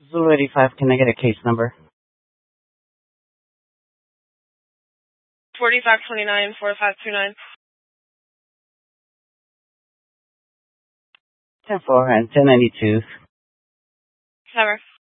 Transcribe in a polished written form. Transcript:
Zulu 85, can I get a case number? 4529, 4529. 10-4 and 1092. Never.